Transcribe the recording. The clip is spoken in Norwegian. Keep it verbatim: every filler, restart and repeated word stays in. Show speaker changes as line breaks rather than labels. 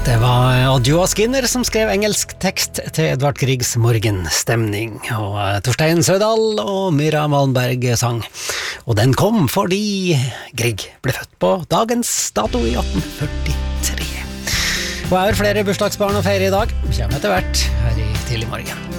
Det var Oddjoa Skinner som skrev engelsk tekst til Edvard Griegs Morgenstemning, og Torstein Sødal og Myra Malmberg sang. Og den kom fordi Grieg ble født på dagens dato i atten førtitre. Og jeg har flere bursdagsbarn å feire i dag. Vi kommer etter hvert her i Tidlig Morgen.